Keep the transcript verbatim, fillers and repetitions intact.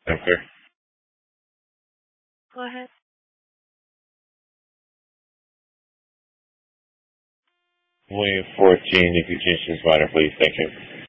Center. Go ahead. William fourteen, if you change this provider, please. Thank you.